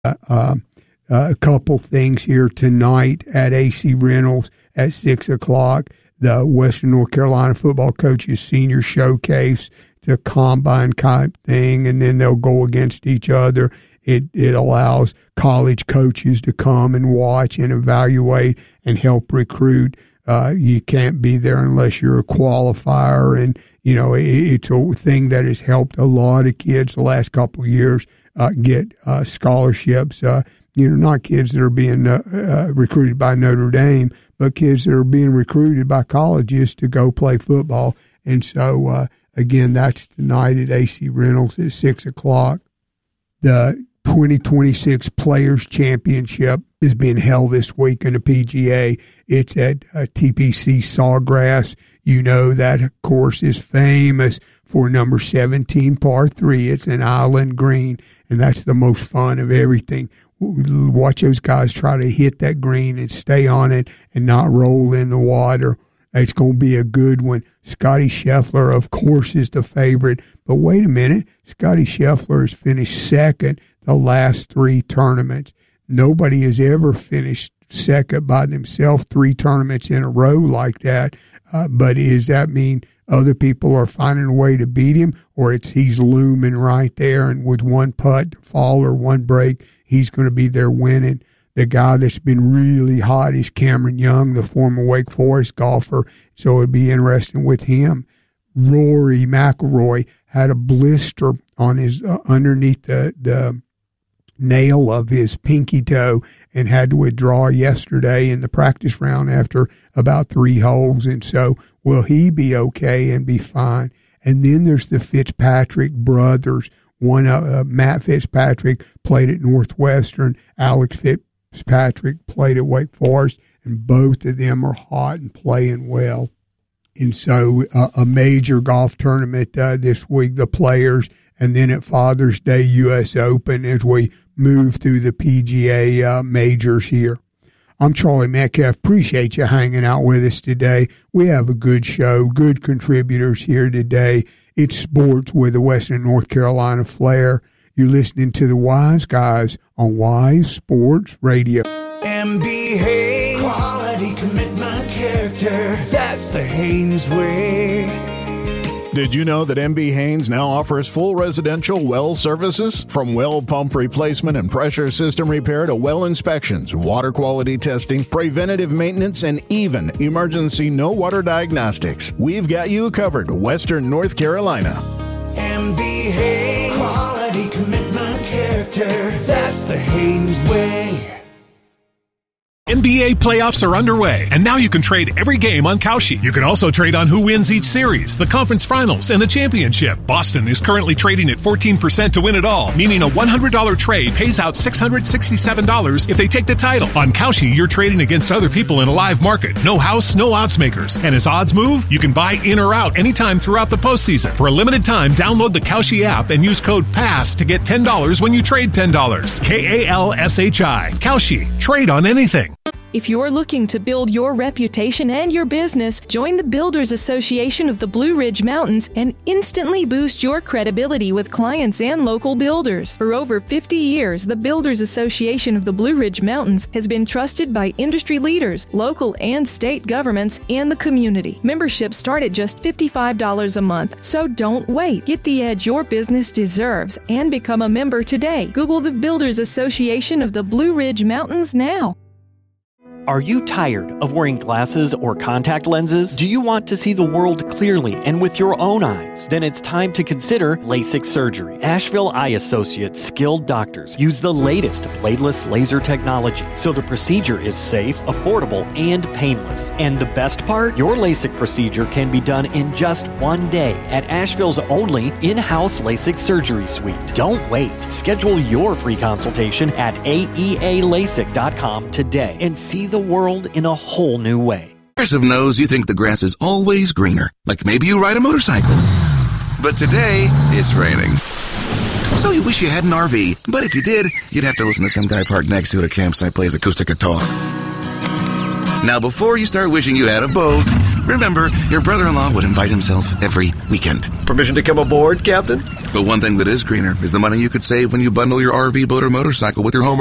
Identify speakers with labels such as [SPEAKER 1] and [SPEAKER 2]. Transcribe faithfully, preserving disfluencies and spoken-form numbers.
[SPEAKER 1] Uh, uh, a couple things here tonight at A C Reynolds at six o'clock. The Western North Carolina football coaches senior showcase. It's a combine type thing, and then they'll go against each other. It it allows college coaches to come and watch and evaluate and help recruit. Uh, you can't be there unless you're a qualifier, and you know it, it's a thing that has helped a lot of kids the last couple of years uh, get uh, scholarships. Uh, you know, not kids that are being uh, uh, recruited by Notre Dame, but kids that are being recruited by colleges to go play football. And so, uh, again, that's tonight at A C Reynolds at six o'clock. The twenty twenty-six Players Championship is being held this week in the P G A. It's at uh, T P C Sawgrass. You know that course is famous for number seventeen, par three. It's an island green, and that's the most fun of everything. Watch those guys try to hit that green and stay on it and not roll in the water. It's going to be a good one. Scotty Scheffler, of course, is the favorite. But wait a minute. Scotty Scheffler has finished second the last three tournaments. Nobody has ever finished second by themselves three tournaments in a row like that. Uh, but does that mean other people are finding a way to beat him, or it's he's looming right there, and with one putt to fall or one break, he's going to be there winning? The guy that's been really hot is Cameron Young, the former Wake Forest golfer, so it'd be interesting with him. Rory McIlroy had a blister on his uh, underneath the, the nail of his pinky toe and had to withdraw yesterday in the practice round after about three holes, and so will he be okay and be fine? And then there's the Fitzpatrick brothers. One, uh, Matt Fitzpatrick played at Northwestern. Alex Fitzpatrick played at Wake Forest, and both of them are hot and playing well. And so uh, a major golf tournament uh, this week, the Players, and then at Father's Day, U S Open as we move through the P G A uh, majors here. I'm Charlie Metcalf. Appreciate you hanging out with us today. We have a good show, good contributors here today. It's sports with the Western North Carolina flair. You're listening to the Wise Guys on Wise Sports Radio.
[SPEAKER 2] M B Haynes, quality, commitment, character. That's the Haynes way.
[SPEAKER 3] Did you know that M B Haynes now offers full residential well services? From well pump replacement and pressure system repair to well inspections, water quality testing, preventative maintenance, and even emergency no water diagnostics. We've got you covered, Western North Carolina.
[SPEAKER 2] M B Haynes, quality, commitment, character. That's the Haynes way.
[SPEAKER 4] N B A playoffs are underway, and now you can trade every game on Kalshi. You can also trade on who wins each series, the conference finals, and the championship. Boston is currently trading at fourteen percent to win it all, meaning a one hundred dollars trade pays out six hundred sixty-seven dollars if they take the title. On Kalshi, you're trading against other people in a live market. No house, no odds makers. And as odds move, you can buy in or out anytime throughout the postseason. For a limited time, download the Kalshi app and use code PASS to get ten dollars when you trade ten dollars. K A L S H I. Kalshi. Trade on anything.
[SPEAKER 5] If you're looking to build your reputation and your business, join the Builders Association of the Blue Ridge Mountains and instantly boost your credibility with clients and local builders. For over fifty years, the Builders Association of the Blue Ridge Mountains has been trusted by industry leaders, local and state governments, and the community. Memberships start at just fifty-five dollars a month, so don't wait. Get the edge your business deserves and become a member today. Google the Builders Association of the Blue Ridge Mountains now.
[SPEAKER 6] Are you tired of wearing glasses or contact lenses? Do you want to see the world clearly and with your own eyes? Then it's time to consider LASIK surgery. Asheville Eye Associates skilled doctors use the latest bladeless laser technology, so the procedure is safe, affordable, and painless. And the best part? Your LASIK procedure can be done in just one day at Asheville's only in-house LASIK surgery suite. Don't wait. Schedule your free consultation at A E A LASIK dot com today and see the world in a whole new way.
[SPEAKER 7] Progressive knows you think the grass is always greener, like maybe you ride a motorcycle. But today, it's raining. So you wish you had an R V, but if you did, you'd have to listen to some guy parked next to it at a campsite play his acoustic guitar. Now, before you start wishing you had a boat, remember, your brother-in-law would invite himself every weekend.
[SPEAKER 8] Permission to come aboard, Captain?
[SPEAKER 7] But one thing that is greener is the money you could save when you bundle your R V, boat, or motorcycle with your home